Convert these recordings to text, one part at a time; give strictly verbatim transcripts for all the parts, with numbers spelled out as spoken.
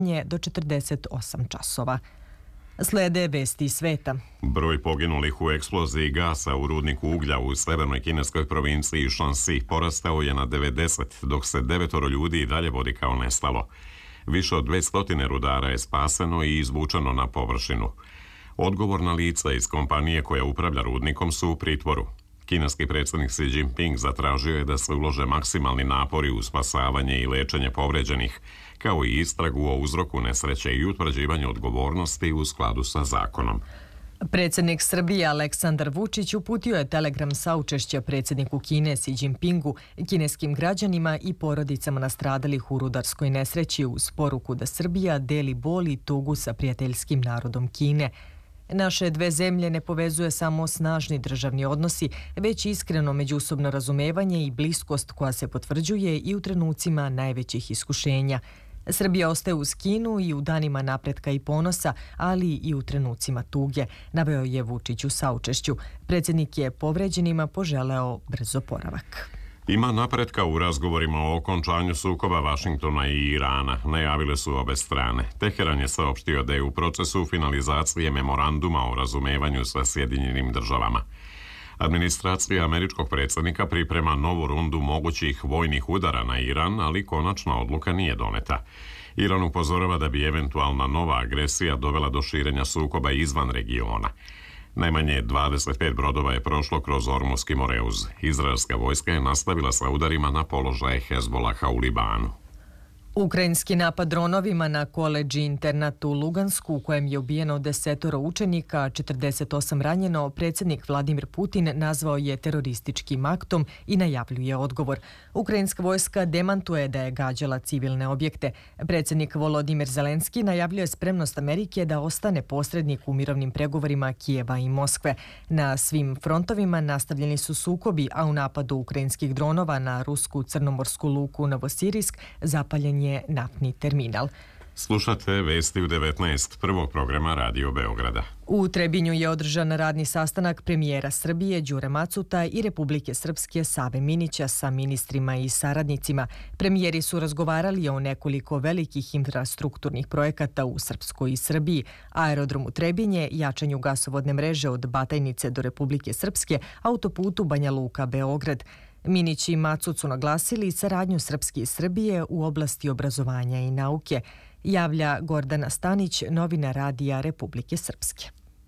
do četrdeset osam časova. Slede vesti sveta. Broj poginulih u eksploziji gasa u rudniku uglja u severnoj kineskoj provinciji Shanxi porastao je na devedeset, dok se devetoro ljudi i dalje vodi kao nestalo. Više od dvesta rudara je spaseno i izvučeno na površinu. Odgovorna lica iz kompanije koja upravlja rudnikom su u pritvoru. Kineski predsjednik Xi Jinping zatražio je da se ulože maksimalni napori u spasavanje i lečenje povređenih, kao i istragu o uzroku nesreće i utvrđivanju odgovornosti u skladu sa zakonom. Predsjednik Srbije Aleksandar Vučić uputio je telegram saučešća predsjedniku Kine Xi Jinpingu, kineskim građanima i porodicama nastradalih u rudarskoj nesreći uz poruku da Srbija deli bol i tugu sa prijateljskim narodom Kine. Naše dve zemlje ne povezuje samo snažni državni odnosi, već iskreno međusobno razumevanje i bliskost koja se potvrđuje i u trenucima najvećih iskušenja. Srbija ostaje uz Kinu i u danima napretka i ponosa, ali i u trenucima tuge, naveo je Vučić u saučešću. Predsjednik je povređenima poželeo brz oporavak. Ima napretka u razgovorima o okončanju sukoba Vašingtona i Irana, najavile su obe strane. Teheran je saopštio da je u procesu finalizacije memoranduma o razumevanju sa Sjedinjenim državama. Administracija američkog predsjednika priprema novu rundu mogućih vojnih udara na Iran, ali konačna odluka nije doneta. Iran upozorava da bi eventualna nova agresija dovela do širenja sukoba izvan regiona. Najmanje dvadeset pet brodova je prošlo kroz Ormuski Moreuz. Izraelska vojska je nastavila sa udarima na položaje Hezbolaha u Libanu. Ukrajinski napad dronovima na koledži internat u Lugansku, u kojem je ubijeno desetoro učenika, četrdeset osam ranjeno, predsjednik Vladimir Putin nazvao je terorističkim aktom i najavljuje odgovor. Ukrajinska vojska demantuje da je gađala civilne objekte. Predsjednik Volodimir Zelenski najavljuje spremnost Amerike da ostane posrednik u mirovnim pregovorima Kijeva i Moskve. Na svim frontovima nastavljeni su sukobi, a u napadu ukrajinskih dronova na rusku crnomorsku luku Novosirisk zapaljen je naftni terminal. Slušate vesti u devetnaest prvog programa Radio Beograda. U Trebinju je održan radni sastanak premijera Srbije Đure Macuta i Republike Srpske Save Minića sa ministrima i saradnicima. Premijeri su razgovarali o nekoliko velikih infrastrukturnih projekata u Srpskoj i Srbiji, aerodromu Trebinje, jačanju gasovodne mreže od Batajnice do Republike Srpske, autoputu Banja Luka-Beograd. Minić i Macut su naglasili saradnju Srpske i Srbije u oblasti obrazovanja i nauke, javlja Gordana Stanić, novina Radija Republike Srpske.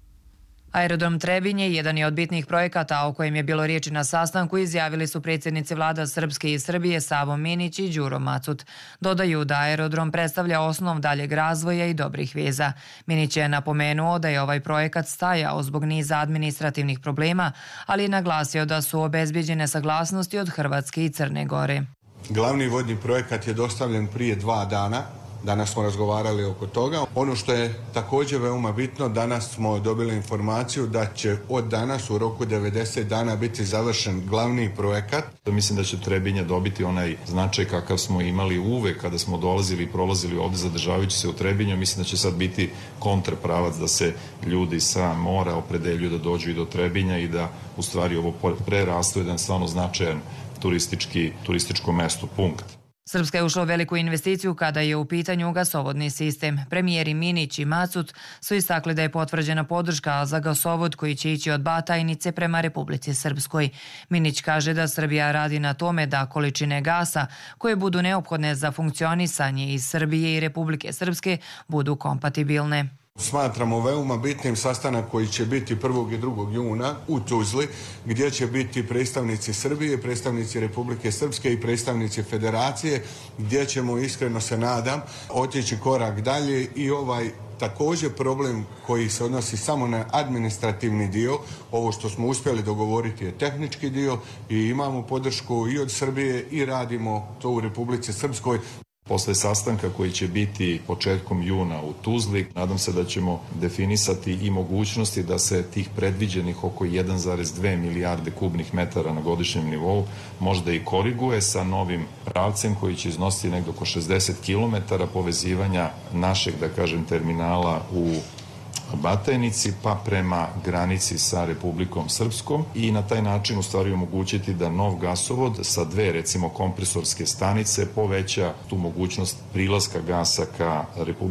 Aerodrom Trebinje jedan je od bitnih projekata o kojem je bilo riječi na sastanku, izjavili su predsjednici vlada Srpske i Srbije Savo Minić i Đuro Macut. Dodaju da aerodrom predstavlja osnov daljeg razvoja i dobrih veza. Minić je napomenuo da je ovaj projekat stajao zbog niza administrativnih problema, ali je naglasio da su obezbijeđene saglasnosti od Hrvatske i Crne Gore. Glavni vodni projekat je dostavljen prije dva dana. Danas smo razgovarali oko toga. Ono što je također veoma bitno, danas smo dobili informaciju da će od danas u roku devedeset dana biti završen glavni projekat. Mislim da će Trebinje dobiti onaj značaj kakav smo imali uvek kada smo dolazili i prolazili ovdje zadržavajući se u Trebinju. Mislim da će sad biti kontrapravac da se ljudi sa mora opredeljuju da dođu i do Trebinja i da u stvari ovo prerastu jedan stvarno značajan turistički, turističko mesto, punkt. Srpska je ušla u veliku investiciju kada je u pitanju gasovodni sistem. Premijeri Minić i Macut su istakli da je potvrđena podrška za gasovod koji će ići od Batajnice prema Republici Srpskoj. Minić kaže da Srbija radi na tome da količine gasa koje budu neophodne za funkcionisanje iz Srbije i Republike Srpske budu kompatibilne. Smatramo veoma bitnim sastanak koji će biti prvog i drugog juna u Tuzli, gdje će biti predstavnici Srbije, predstavnici Republike Srpske i predstavnici Federacije, gdje ćemo, iskreno se nadam, otići korak dalje i ovaj također problem koji se odnosi samo na administrativni dio. Ovo što smo uspjeli dogovoriti je tehnički dio i imamo podršku i od Srbije i radimo to u Republici Srpskoj. Posle sastanka koji će biti početkom juna u Tuzli, nadam se da ćemo definisati i mogućnosti da se tih predviđenih oko jedan zarez dve milijarde kubnih metara na godišnjem nivou možda i koriguje sa novim pravcem koji će iznositi negdje oko šezdeset kilometara povezivanja našeg, da kažem, terminala u Batajnici pa prema granici sa Republikom Srpskom i na taj način u stvari omogućiti da nov gasovod sa dve recimo kompresorske stanice poveća tu mogućnost prilaska gasa ka Republike